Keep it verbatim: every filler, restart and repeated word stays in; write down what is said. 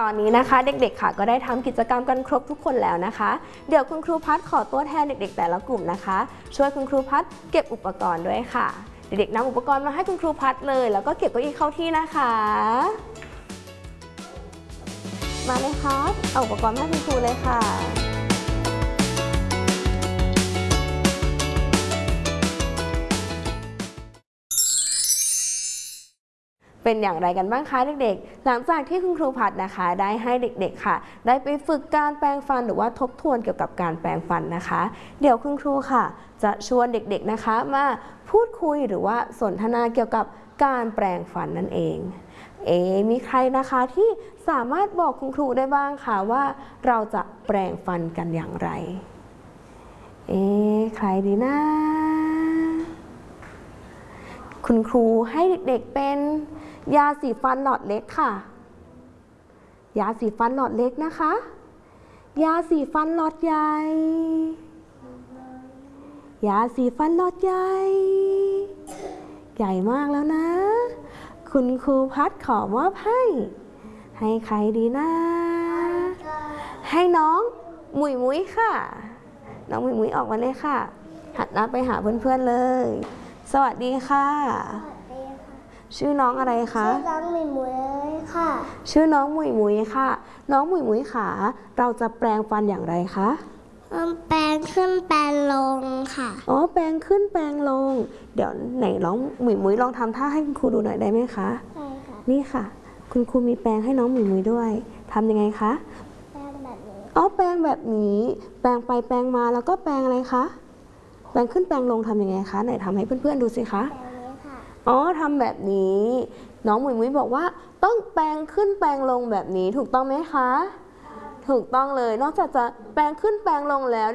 อนนี้นะคะเด็กๆค่ะก็ได้ทำกิจกรรมกันครบทุกคนแล้วนะคะเดี๋ยวคุณครูพัดขอตัวแทนเด็กๆแต่ละกลุ่มนะคะช่วยคุณครูพัดเก็บอุปกรณ์ด้วยค่ะเด็กๆนำอุปกรณ์มาให้คุณครูพัดเลยแล้วก็เก็บเก้าอี้เข้าที่นะคะมาเลยครับเอาอุปกรณ์ให้คุณครูเลยค่ะเป็นอย่างไรกันบ้างคะเด็กๆหลังจากที่คุณครูพัดนะคะได้ให้เด็กๆค่ะได้ไปฝึกการแปรงฟันหรือว่าทบทวนเกี่ยวกับการแปรงฟันนะคะเดี๋ยวคุณครูค่ะจะชวนเด็กๆนะคะมาพูดคุยหรือว่าสนทนาเกี่ยวกับการแปรงฟันนั่นเองเอ๊มีใครนะคะที่สามารถบอกคุณครูได้บ้างคะว่าเราจะแปรงฟันกันอย่างไรเอ๊ใครดีนะคุณครูให้เด็กๆเป็นยาสีฟันหลอดเล็กค่ะยาสีฟันหลอดเล็กนะคะยาสีฟันหลอดใหญ่ยาสีฟันหลอดใหญ่ใหญ่มากแล้วนะคุณครูพัดขอมอบให้ให้ใครดีนะให้น้องหมุยมุยค่ะน้องหมุยมุยออกมาเลยค่ะหันหน้าไปหาเพื่อนๆเลยสวัสดีค่ะชื่อน้องอะไรคะชื่อน้องหมุยหมุยค่ะชื่อน้องหมุยหมุยค่ะน้องหมุยหมุยค่ะเราจะแปรงฟันอย่างไรคะแปรงขึ้นแปรงลงค่ะอ๋อแปรงขึ้นแปรงลงเดี๋ยวไหนน้องหมุยหมุยลองทำท่าให้คุณครูดูหน่อยได้ไหมคะได้ค่ะนี่ค่ะคุณครูมีแปรงให้น้องหมุยหมุยด้วยทำยังไงคะแปรงแบบนี้อ๋อแปรงแบบนี้แปรงไปแปรงมาแล้วก็แปรงอะไรคะแปรงขึ้นแปรงลงทำยังไงคะไหนทำให้เพื่อนๆดูสิคะอ๋อทำแบบนี้น้องหมุยหมุยบอกว่าต้องแปรงขึ้นแปรงลงแบบนี้ถูกต้องไหมคะถูกต้องเลยนอกจากจะแปรงขึ้นแปรงลงแล้ว